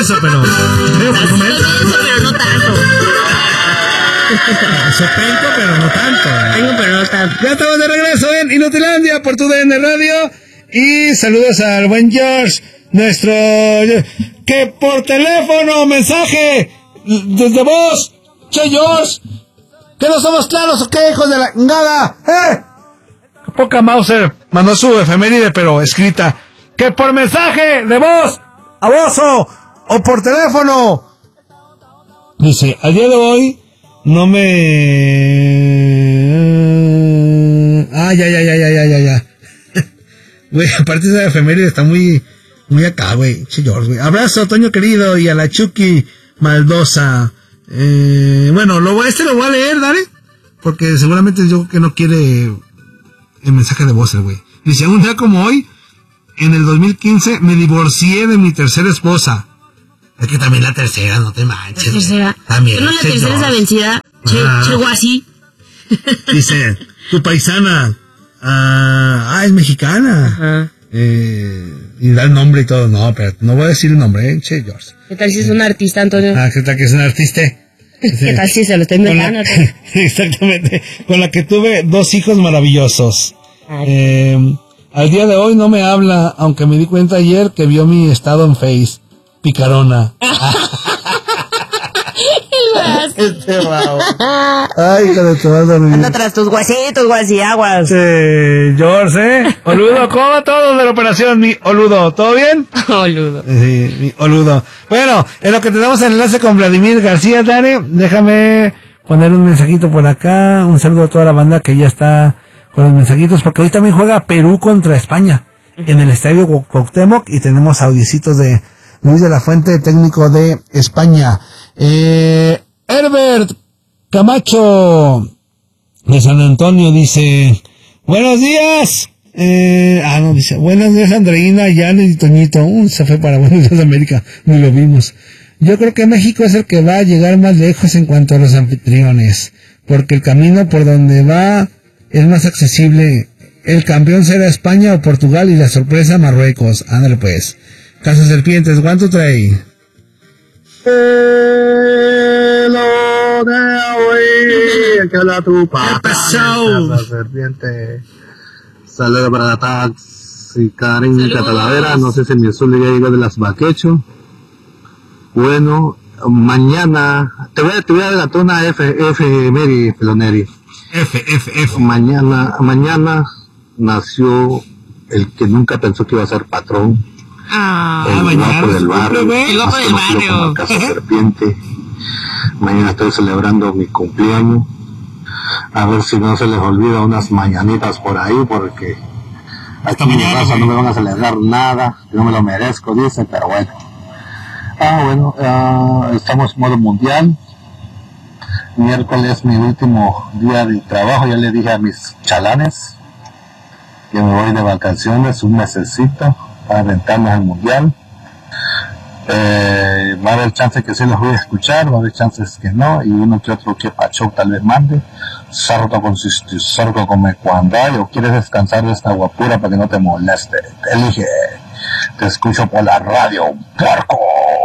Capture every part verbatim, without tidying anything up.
denso, pero... pero Estás por denso, pero no tanto. Sopenco, pero no tanto. Tengo, pero no tanto. Ya estamos de regreso en Inutilandia por tu D N Radio. Y saludos al buen George, nuestro... Que por teléfono, mensaje, desde vos, che George, que no somos claros o qué, hijos de la nada, eh. Poca Mauser mandó su efeméride, pero escrita. Que por mensaje de voz, a vos o, o por teléfono. Dice, al día de hoy no me... Ah, ya, ya, ya, ya, ya, ya, ya. Güey, aparte esa efeméride está muy, muy acá, güey. Che George, güey. Abrazo, Toño querido, y a la Chucky Maldosa. Eh, bueno, lo, este lo voy a leer, dale. Porque seguramente yo creo que no quiere el mensaje de voz, güey. Dice, un día como hoy, en el dos mil quince, me divorcié de mi tercera esposa. Es que también la tercera, no te manches. La tercera. También. No, la tercera es la vencida. Che, ah. che, guasi. Dice, tu paisana. Ah, ah, es mexicana. Ajá. Eh, y da el nombre y todo. No, pero no voy a decir el nombre, ¿eh? Che, George. ¿Qué tal si es un artista, Antonio? Ah, ¿qué tal que es un artista? ¿Qué tal si se lo estoy inventando? La, exactamente. Con la que tuve dos hijos maravillosos. Eh, al día de hoy no me habla, aunque me di cuenta ayer que vio mi estado en Face. Picarona. Este bravo. Ay, hijo de tu madre. Anda tras tus huesitos, guasiaguas. Eh, George, ¿eh? Oludo, ¿cómo va todo de la operación, mi Oludo? ¿Todo bien? Oludo. Sí, mi Oludo. Bueno, en lo que tenemos el enlace con Vladimir García, Dani, déjame poner un mensajito por acá. Un saludo a toda la banda que ya está con los mensajitos, porque hoy también juega Perú contra España en el Estadio Cuauhtémoc y tenemos audicitos de Luis de la Fuente, técnico de España. Eh, Herbert Camacho de San Antonio dice, buenos días. Eh, ah, no, dice, buenos días Andreina, Janet y Toñito. Uh, se fue para Buenos Días América, ni lo vimos. Yo creo que México es el que va a llegar más lejos en cuanto a los anfitriones, porque el camino por donde va es más accesible. El campeón será España o Portugal y la sorpresa Marruecos. Ándale pues. Casa Serpientes, ¿cuánto trae? Que habla tu papá. ¿Qué pasó? Casa Serpiente. Saludos para la taxi Karin Catalavera. No sé si mi azul ya llegó de las Baquecho. Bueno, mañana te voy a, te voy a adelantar una F, F Mary Peloneri. F, F, F. Mañana, mañana nació el que nunca pensó que iba a ser patrón. Ah, el mañana. guapo del barrio. El guapo del barrio. Casa Serpiente. Mañana estoy celebrando mi cumpleaños. A ver si no se les olvida unas mañanitas por ahí, porque aquí en mi casa no me van a celebrar nada. Yo no me lo merezco, dice, pero bueno. Ah, bueno, uh, estamos en modo mundial. Miércoles es mi último día de trabajo. Ya le dije a mis chalanes que me voy de vacaciones un mesecito para aventarnos al mundial. Eh, va a haber chances que sí los voy a escuchar, va a haber chances que no, y uno que otro que pacho tal vez mande. Sarto con sarto come cuando hay, o quieres descansar de esta guapura para que no te moleste. Elige, te escucho por la radio, puerco.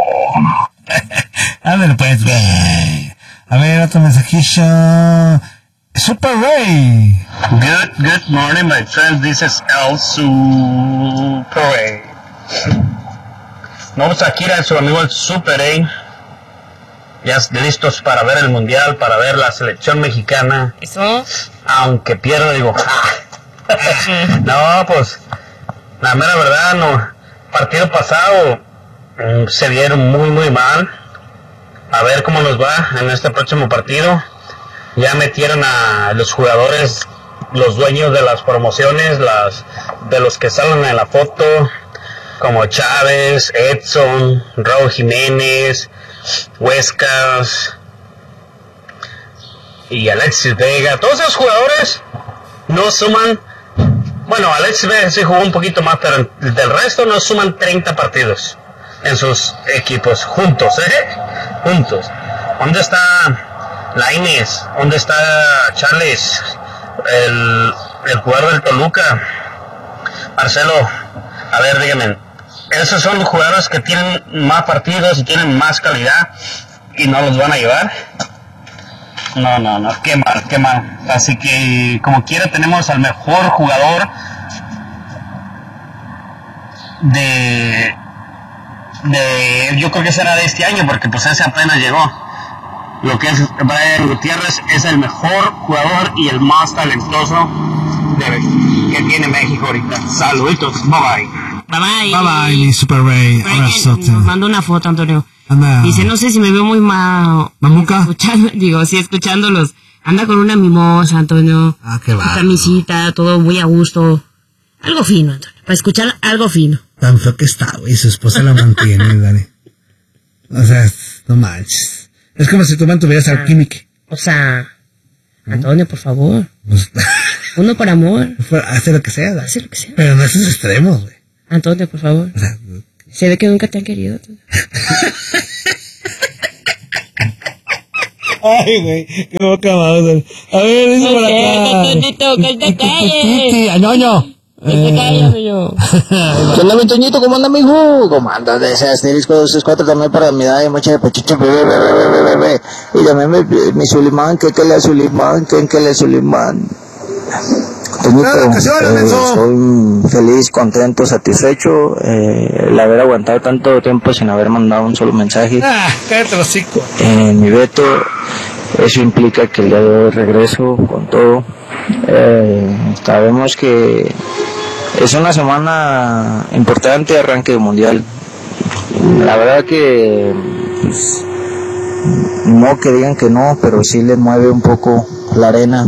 A ver pues, güey. A ver, otro mensajillo. Super Ray. Good, good morning, my friends. This is El Super Ray. Vamos aquí a su amigo el Super Ray. Ya listos para ver el mundial, para ver la selección mexicana. ¿Eso? Aunque pierda, digo. No, pues, la mera verdad, no. Partido pasado mm, se vieron muy, muy mal. A ver cómo nos va en este próximo partido. Ya metieron a los jugadores, los dueños de las promociones, las de los que salen en la foto, como Chávez, Edson, Raúl Jiménez, Huescas y Alexis Vega. Todos esos jugadores no suman, bueno, Alexis Vega sí jugó un poquito más, pero del resto no suman treinta partidos en sus equipos juntos, ¿eh? Juntos. ¿Dónde está Lainez? ¿Dónde está Charles? El, el jugador del Toluca. Marcelo, a ver, dígame, esos son los jugadores que tienen más partidos y tienen más calidad y no los van a llevar. No, no, no, qué mal, qué mal. Así que como quiera tenemos al mejor jugador de, de yo creo que será de este año, porque pues ese apenas llegó. Lo que es Brian Gutiérrez es el mejor jugador y el más talentoso de, que tiene México ahorita. Saluditos, bye bye. Bye bye. Bye bye, mi Super Ray. Abrazote. Nos mandó una foto, Antonio. Anda. Dice, no sé si me veo muy ma... ¿Mamuca? Escuchando, digo, sí, escuchándolos. Anda con una mimosa, Antonio. Ah, qué va. Camisita, todo muy a gusto. Algo fino, Antonio. Para escuchar algo fino. Tan feo que está, güey. Su esposa la mantiene, Dani. O sea, no manches. Es como si tu man tuvieras alquímica. O sea, Antonio, por favor. Pues, Uno por amor. hace lo que sea, Dani. Hace lo que sea. Pero no esos extremos, güey. Antonio, por favor. O sea, Se ve que nunca te han querido. ay, güey, qué boca más. A ver, dice por acá. Antonito, que te calles. Ay, no, no. Que te calles, amigo. ¿Qué onda, mi Toñito? ¿Cómo anda, mijo? ¿Cómo anda? De ese asterisco dos tres cuatro también para mi edad y mucha de pechicho, bebé, bebé, bebé, bebé. Y también mi, mi Sulimán, que que le Sulimán, que que le Sulimán. Toñito, eh, estoy feliz, contento, satisfecho, eh, el haber aguantado tanto tiempo sin haber mandado un solo mensaje. Ah, cállate los hocico. En mi Beto, eso implica que el día de hoy regreso con todo. Eh, sabemos que es una semana importante de arranque de mundial. La verdad que pues, no que digan que no, pero sí les mueve un poco la arena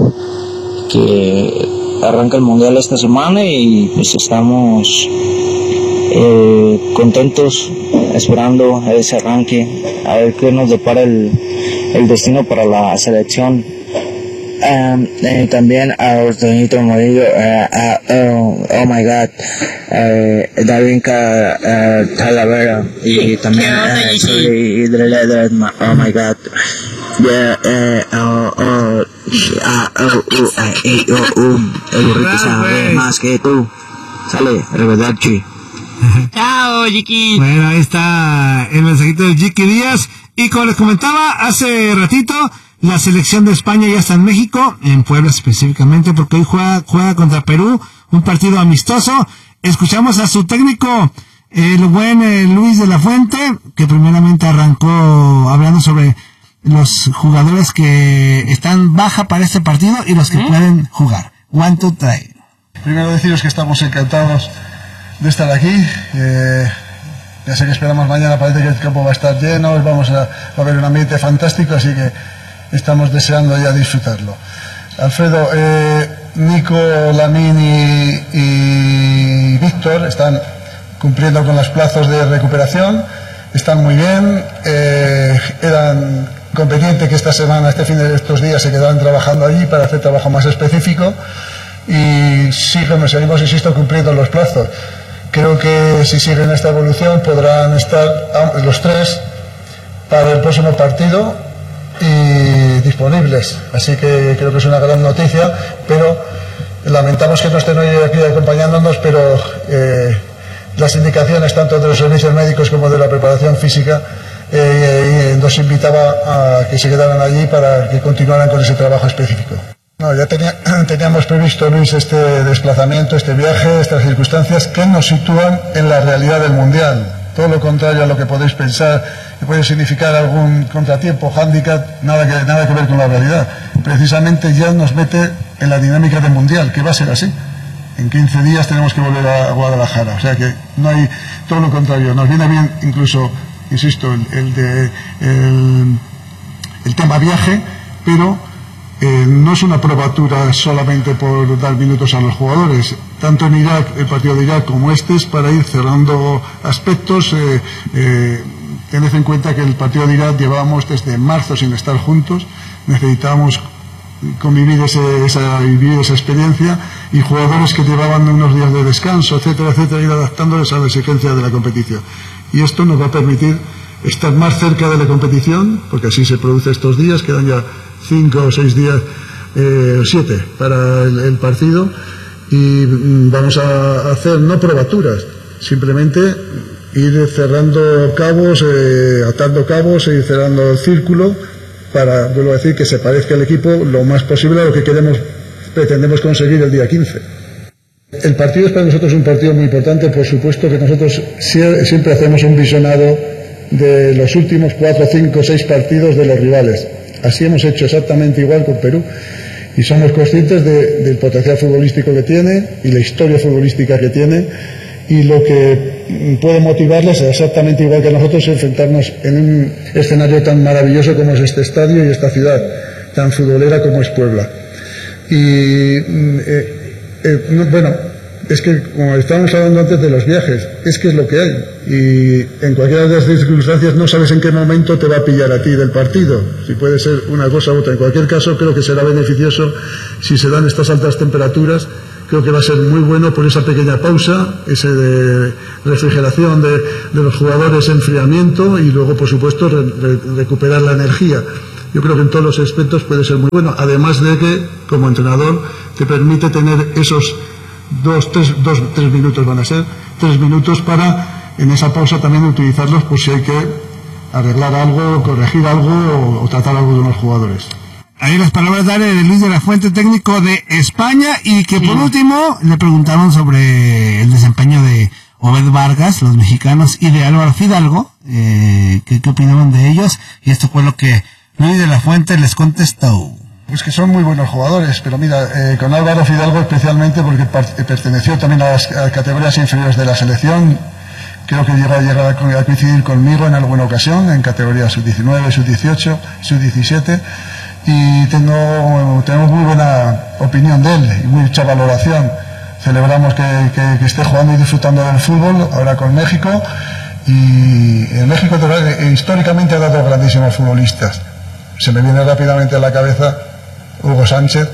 que arranca el mundial esta semana y pues estamos eh, contentos esperando ese arranque, a ver qué nos depara el, el destino para la selección. Um, eh, también a Ortonito Morillo, uh, uh, oh, oh my god, uh, Darinka uh, Talavera y también uh, Soli Hidreleder, oh my god, yeah, eh, oh, oh, ah, oh, uh, eh, oh, um, el burrito sabe más que tú, sale, arrivederci. Chao, Jiki. Bueno, ahí está el mensajito de Jiki Díaz. Y como les comentaba hace ratito, la selección de España ya está en México, en Puebla específicamente, porque hoy juega, juega contra Perú, un partido amistoso. Escuchamos a su técnico, el buen eh, Luis de la Fuente, que primeramente arrancó hablando sobre los jugadores que están baja para este partido y los que ¿Eh? pueden jugar. One, two, three. Primero deciros que estamos encantados de estar aquí. Eh, ya sé que esperamos mañana, parece que el campo va a estar lleno, vamos a, va a haber un ambiente fantástico, así que estamos deseando ya disfrutarlo. Alfredo, eh, Nico, Lamín y, y Víctor están cumpliendo con los plazos de recuperación, están muy bien, eh, eran conveniente que esta semana, este fin de estos días se quedaran trabajando allí para hacer trabajo más específico y siguen, seguimos, insisto, cumpliendo los plazos. Creo que si siguen esta evolución podrán estar los tres para el próximo partido y disponibles, así que creo que es una gran noticia, pero lamentamos que no estén hoy aquí acompañándonos, pero eh, las indicaciones tanto de los servicios médicos como de la preparación física eh, eh, nos invitaba a que se quedaran allí para que continuaran con ese trabajo específico. No, ya tenía, teníamos previsto, Luis, este desplazamiento, este viaje, estas circunstancias que nos sitúan en la realidad del Mundial. Todo lo contrario a lo que podéis pensar, que puede significar algún contratiempo, hándicap, nada que, nada que ver con la realidad. Precisamente ya nos mete en la dinámica del Mundial, que va a ser así. En quince días tenemos que volver a Guadalajara. O sea que no hay, todo lo contrario. Nos viene bien incluso, insisto, el, el, de, el, el tema viaje, pero eh, no es una probatura solamente por dar minutos a los jugadores. Tanto en Irak, el partido de Irak, como este, es para ir cerrando aspectos. Eh, eh, tened en cuenta que el partido de Irak llevábamos desde marzo sin estar juntos. Necesitábamos convivir ese, esa, vivir esa experiencia, y jugadores que llevaban unos días de descanso, etcétera, etcétera, ir adaptándoles a la exigencia de la competición. Y esto nos va a permitir estar más cerca de la competición, porque así se produce estos días, quedan ya cinco o seis días, eh, siete para el, el partido, y mm, vamos a hacer no probaturas, simplemente ir cerrando cabos, eh, atando cabos e ir cerrando el círculo para, vuelvo a decir, que se parezca el equipo lo más posible a lo que queremos, pretendemos conseguir el día quince. El partido es para nosotros un partido muy importante, por supuesto que nosotros siempre hacemos un visionado de los últimos cuatro, cinco, seis partidos de los rivales. Así hemos hecho exactamente igual con Perú y somos conscientes de, del potencial futbolístico que tiene y la historia futbolística que tiene y lo que puede motivarles exactamente igual que nosotros enfrentarnos en un escenario tan maravilloso como es este estadio y esta ciudad tan futbolera como es Puebla. Y eh, eh, no, bueno, es que como estábamos hablando antes de los viajes, es que es lo que hay y en cualquiera de las circunstancias no sabes en qué momento te va a pillar a ti del partido, si puede ser una cosa u otra. En cualquier caso creo que será beneficioso si se dan estas altas temperaturas. Creo que va a ser muy bueno por esa pequeña pausa, ese de refrigeración de, de los jugadores, enfriamiento y luego por supuesto re, re, recuperar la energía. Yo creo que en todos los aspectos puede ser muy bueno, además de que como entrenador te permite tener esos dos, tres, dos, tres minutos van a ser, tres minutos para en esa pausa también utilizarlos por si hay que arreglar algo, corregir algo o, o tratar algo de unos jugadores. Ahí las palabras de Luis de la Fuente, técnico de España, y que por último le preguntaron sobre el desempeño de Obed Vargas, los mexicanos, y de Álvaro Fidalgo, eh, ¿qué, qué opinaban de ellos? Y esto fue lo que Luis de la Fuente les contestó. Pues que son muy buenos jugadores, pero mira, eh, con Álvaro Fidalgo especialmente porque perteneció también a las, a las categorías inferiores de la selección. Creo que llega, llega a coincidir conmigo en alguna ocasión, en categorías sub diecinueve, sub dieciocho, sub diecisiete. Y tengo, tengo muy buena opinión de él y mucha valoración. Celebramos que, que, que esté jugando y disfrutando del fútbol ahora con México, y en México históricamente ha dado grandísimos futbolistas. Se me viene rápidamente a la cabeza Hugo Sánchez,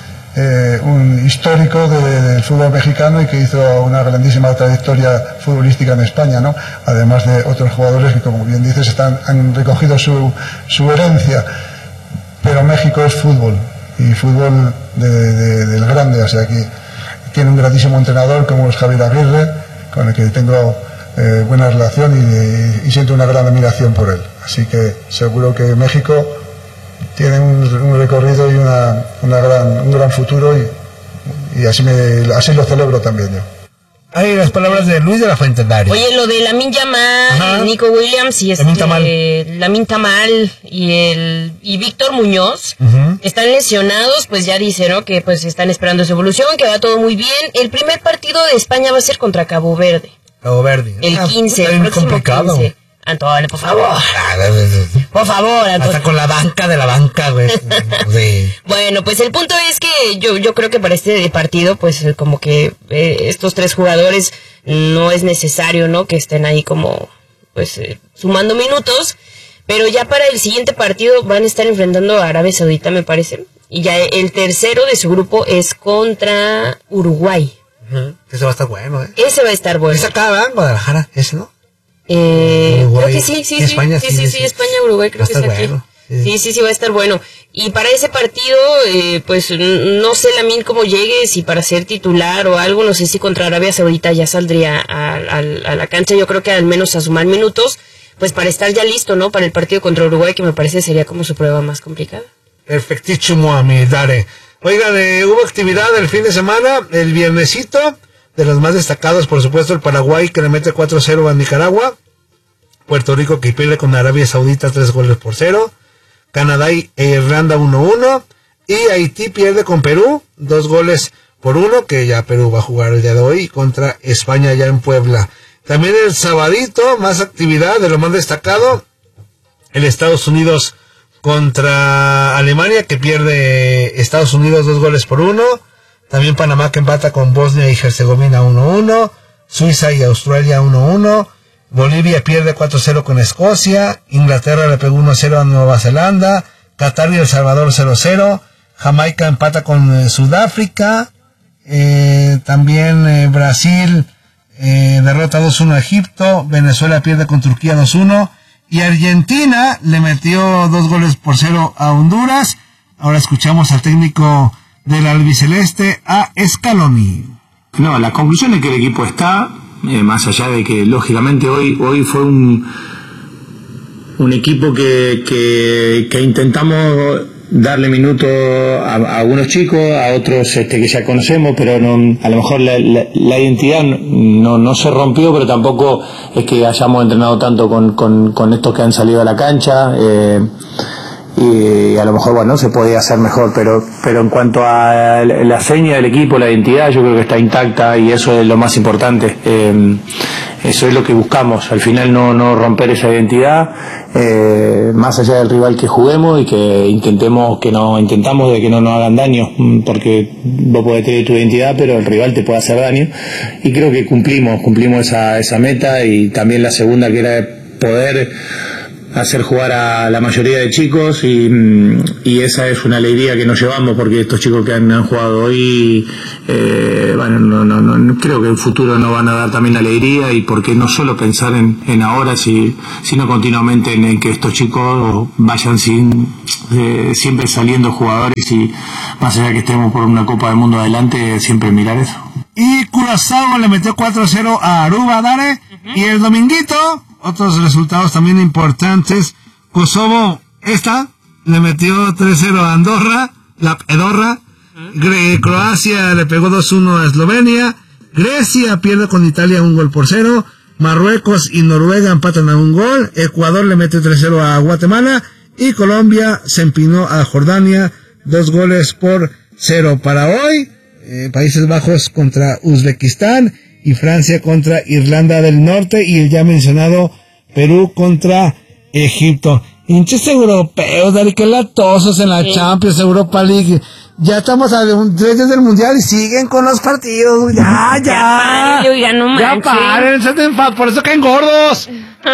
eh, un histórico de, del fútbol mexicano y que hizo una grandísima trayectoria futbolística en España, ¿no? Además de otros jugadores que, como bien dices, están, han recogido su, su herencia. Pero México es fútbol, y fútbol de, de, del grande, o sea que tiene un grandísimo entrenador como es Javier Aguirre, con el que tengo eh, buena relación y, y siento una gran admiración por él. Así que seguro que México tiene un, un recorrido y una, una gran, un gran futuro, y, y así, me, así lo celebro también yo. Ahí las palabras de Luis de la Fuente, Dario. Oye, lo de Lamine Yamal, Nico Williams y este, Lamine Yamal y el y Víctor Muñoz, uh-huh, están lesionados, pues ya dicen, ¿no? Que pues están esperando su evolución, que va todo muy bien. El primer partido de España va a ser contra Cabo Verde. Cabo Verde. El quince, ah, el próximo complicado. quince. Antonio, por favor. Por favor, Antonio. Hasta con la banca de la banca, güey. Sí. Bueno, pues el punto es que yo yo creo que para este partido, pues como que eh, estos tres jugadores no es necesario, ¿no? Que estén ahí como, pues, eh, sumando minutos. Pero ya para el siguiente partido van a estar enfrentando a Arabia Saudita, me parece. Y ya el tercero de su grupo es contra Uruguay. Uh-huh. Ese va a estar bueno, ¿eh? Ese va a estar bueno. Es acá, ¿verdad? En Guadalajara, ese, ¿no? Eh, Uruguay, creo que sí, sí, sí, España, sí, sí, sí, sí, sí, sí. España, Uruguay, creo que es aquí. Bueno, sí. sí, sí, sí, va a estar bueno. Y para ese partido, eh, pues no sé Lamine cómo llegue, si para ser titular o algo, no sé si contra Arabia Saudita ya saldría a, a, a la cancha, yo creo que al menos a sumar minutos, pues para estar ya listo, ¿no? Para el partido contra Uruguay, que me parece sería como su prueba más complicada. Perfectísimo, a mi Dare. Oigan, eh, hubo actividad el fin de semana, el viernesito, de los más destacados, por supuesto, el Paraguay, que le mete cuatro cero a Nicaragua. Puerto Rico, que pierde con Arabia Saudita tres goles por cero. Canadá e Irlanda uno uno. Y Haití pierde con Perú dos goles por uno, que ya Perú va a jugar el día de hoy contra España ya en Puebla. También el sabadito, más actividad de lo más destacado, el Estados Unidos contra Alemania, que pierde Estados Unidos dos goles por uno. También Panamá, que empata con Bosnia y Herzegovina uno uno. Suiza y Australia uno uno. Bolivia pierde cuatro cero con Escocia. Inglaterra le pegó uno cero a Nueva Zelanda. Qatar y El Salvador cero cero. Jamaica empata con eh, Sudáfrica. Eh, también eh, Brasil eh, derrota dos uno a Egipto. Venezuela pierde con Turquía dos uno. Y Argentina le metió dos goles por cero a Honduras. Ahora escuchamos al técnico del albiceleste, a Scaloni. No, la conclusión es que el equipo está, eh, más allá de que lógicamente hoy hoy fue un un equipo que que, que intentamos darle minutos a, a algunos chicos, a otros este, que ya conocemos, pero no, a lo mejor la, la, la identidad no, no se rompió, pero tampoco es que hayamos entrenado tanto con, con, con estos que han salido a la cancha, eh, y a lo mejor bueno se podía hacer mejor, pero pero en cuanto a la seña del equipo, la identidad, yo creo que está intacta y eso es lo más importante. Eh, eso es lo que buscamos, al final no no romper esa identidad, eh, más allá del rival que juguemos y que intentemos que no intentamos de que no nos hagan daño, porque vos podés tener tu identidad pero el rival te puede hacer daño, y creo que cumplimos cumplimos esa esa meta, y también la segunda, que era poder hacer jugar a la mayoría de chicos, y, y esa es una alegría que nos llevamos, porque estos chicos que han, han jugado hoy, eh, bueno, no, no, no, creo que en el futuro nos van a dar también alegría, y porque no solo pensar en, en ahora, si, sino continuamente en, en que estos chicos vayan sin, eh, siempre saliendo jugadores, y más allá que estemos por una Copa del Mundo adelante, siempre mirar eso. Y Curazao le metió cuatro a cero a Aruba, Dare, uh-huh. Y el dominguito, otros resultados también importantes. Kosovo, esta, le metió tres cero a Andorra, la Edorra. Uh-huh. Croacia le pegó dos uno a Eslovenia. Grecia pierde con Italia un gol por cero. Marruecos y Noruega empatan a un gol. Ecuador le mete tres cero a Guatemala. Y Colombia se empinó a Jordania, dos goles por cero. Para hoy, eh, Países Bajos contra Uzbekistán, y Francia contra Irlanda del Norte, y el ya mencionado Perú contra Egipto. Hinches europeos, Dari, que latosos en la sí. Champions, Europa League. Ya estamos a un, tres días del Mundial y siguen con los partidos. Ya, ya. Ya paren, ya no Ya paren, por eso caen gordos.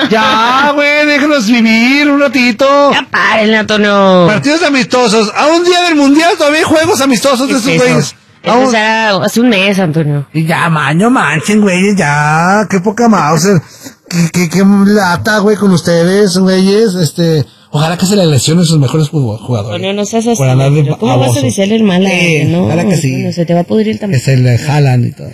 Ya, güey, déjenos vivir un ratito. Ya paren, Antonio. Partidos amistosos. A un día del Mundial todavía hay juegos amistosos de esos güeyes. Eso ya hace un mes, Antonio. Y ya, maño, manchen, güeyes, ya. Qué poca Mauser. Qué, qué, qué lata, güey, con ustedes, güeyes. Este, ojalá que se le lesionen sus mejores jugadores. Antonio, no seas así. De ¿Cómo vas a decirle el mal? Eh, no, ojalá que sí. No, se te va a pudrir también. Que se le jalan y todo.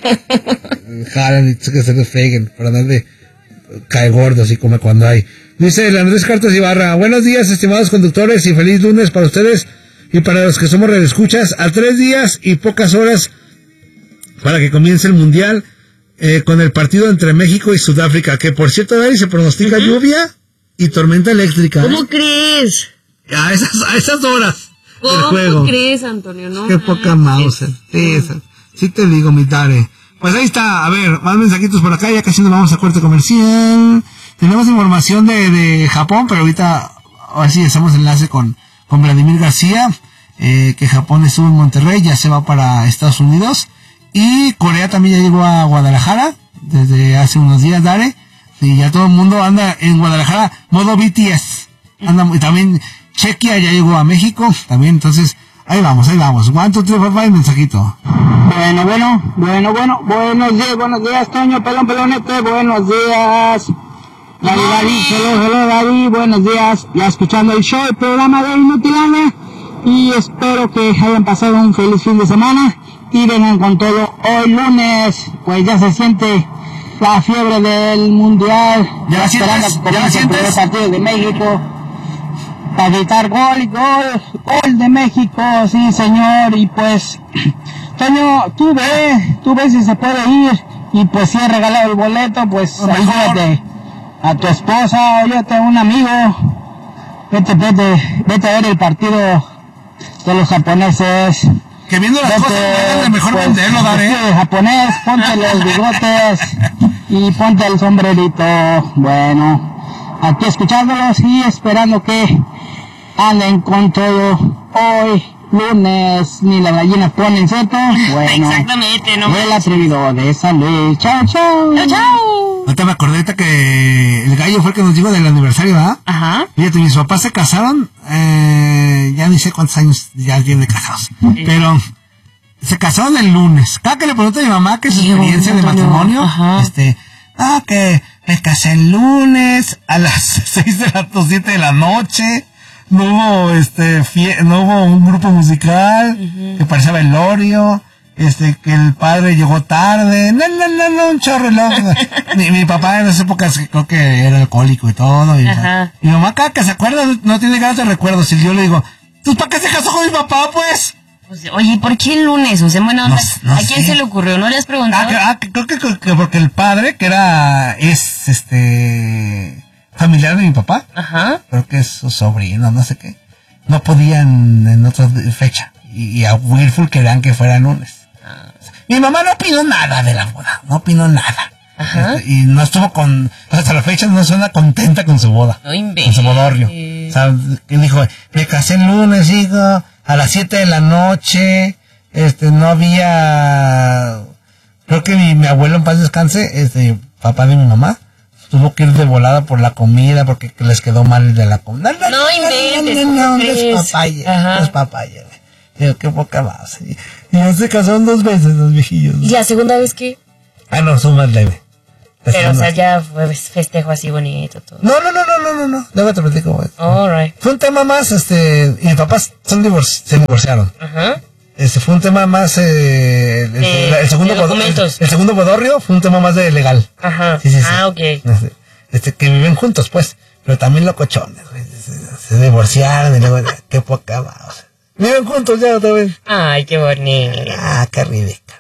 Jalan y que se les freguen. Para andar de cae gordos y come cuando hay. Dice el Andrés Cartos Ibarra. Buenos días, estimados conductores, y feliz lunes para ustedes. Y para los que somos radioescuchas, a tres días y pocas horas para que comience el Mundial, eh, con el partido entre México y Sudáfrica, que por cierto, Dari, se pronostica uh-huh. lluvia y tormenta eléctrica. ¿Cómo ¿eh? crees? A esas, a esas horas del juego. ¿Cómo crees, Antonio? No, Qué poca Mauser. Sí, sí te digo, mi Dare. Pues ahí está, a ver, más mensajitos por acá, ya casi nos vamos a corte comercial. Tenemos información de, de Japón, pero ahorita, a ver si hacemos enlace con con Vladimir García, eh, que Japón estuvo en Monterrey, ya se va para Estados Unidos, y Corea también ya llegó a Guadalajara, desde hace unos días, Dare, y ya todo el mundo anda en Guadalajara, modo B T S, anda, y también Chequia ya llegó a México, también, entonces, ahí vamos, ahí vamos, one, two, three, four, five, mensajito. Bueno, bueno, bueno, bueno, buenos días, buenos días, Toño, pelón, pelonete, buenos días. Dari, Dari, hello, hello, Dari, buenos días, ya escuchando el show, el programa de Inutilana, y espero que hayan pasado un feliz fin de semana, y vengan con todo hoy lunes, pues ya se siente la fiebre del Mundial, ya la sientes, ya la sientes, el partido de México, para gritar gol, gol, gol de México, sí señor, y pues, Toño, tú ve, tú ves si se puede ir, y pues si he regalado el boleto, pues ayúdate a tu esposa, óyete a un amigo, vete, vete, vete a ver el partido de los japoneses. Que viendo las vete, cosas, es mejor pues, venderlo, Dare. Japonés, ponte los bigotes y ponte el sombrerito. Bueno, aquí escuchándolos y esperando que anden con todo hoy. Lunes, ni las gallinas ponen seto. Bueno, exactamente, no el atrevido de San Luis. Chao, chao. Chao, chao. Ahorita me acordé que el gallo fue el que nos dijo del aniversario, ¿verdad? Ajá. Fíjate, mis papás se casaron, eh, ya ni sé cuántos años ya tienen de casados, sí. Pero se casaron el lunes. Cada que le pregunto a mi mamá que su sí, experiencia de matrimonio, ajá. este, ah, que me casé el lunes a las seis de la, siete de la noche. No hubo, este, fie- no hubo un grupo musical, uh-huh. que parecía velorio, este, que el padre llegó tarde, no, no, no, no, un chorro loco. mi, mi papá en esas épocas creo que era alcohólico y todo, y, Ajá. mi mamá acá que se acuerda, no tiene ganas de recuerdos, y yo le digo, ¿tú para qué se casó con mi papá, pues? Pues, oye, ¿por qué el lunes? O sea, bueno, No, no ¿a quién sé. se le ocurrió? ¿No le has preguntado? Ah, que, ah, que creo que, que- que porque el padre, que era, es, este, familiar de mi papá, Ajá. creo que es su sobrino, no sé qué, no podían en otra fecha, y, y a Willful querían que fuera lunes. Mi mamá no opinó nada de la boda, no opinó nada. Ajá. Este, y no estuvo con, hasta la fecha no suena contenta con su boda. No inventes. Con su bodorrio. O sea, que dijo, me casé el lunes, hijo, a las siete de la noche, este, no había, creo que mi, mi abuelo en paz descanse, este, papá de mi mamá, tuvo que ir de volada por la comida porque les quedó mal de la comida. No inventes, no, no, ¿cómo no, es crees? papaya, Ajá. no es papaya. Digo, qué poca más. Y ya se casaron dos veces los viejillos. ¿Y la segunda vez qué? Ah, no, son más leve. La Pero, o sea, segunda. ya fue festejo así bonito, todo. No, no, no, no, no, no, no. Luego te platico, güey. Alright. Fue un tema más, este, y mis papás son divorci- se divorciaron. Ajá. Este, fue un tema más, eh, el, Eh, el segundo de bodo- documentos. el, el segundo bodorrio fue un tema más de legal. Ajá. Sí, sí, sí. Ah, ok. Este, este, que viven juntos, pues, pero también locochones, güey. Se, se divorciaron y luego, qué poca más. O sea, viven juntos ya otra vez. Ay, qué bonito. Ah, qué ridículo.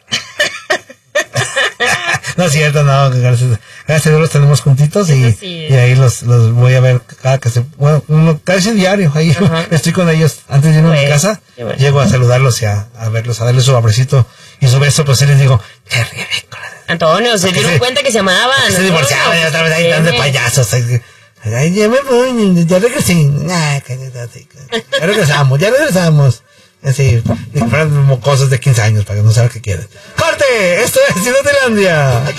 No es cierto, no, gracias, gracias a Dios los tenemos juntitos y, Eso sí. y ahí los, los voy a ver cada que se, bueno, uno, casi diario, ahí Ajá. estoy con ellos, antes de irme a mi Bueno, casa, qué bueno. llego a saludarlos y a, a verlos, a darles su abracito y su beso, pues y les digo, qué ridículo. Antonio, se dieron se- cuenta que se amaban. Se divorciaron y otra vez ahí están de payasos. Ay, ay, ya me voy, ya regresé. Ay, cállate, así, ya regresamos, ya regresamos. Así, y fueron mocosos de quince años para que no saben qué quieren. ¡Corte! Esto es Ciudadlandia.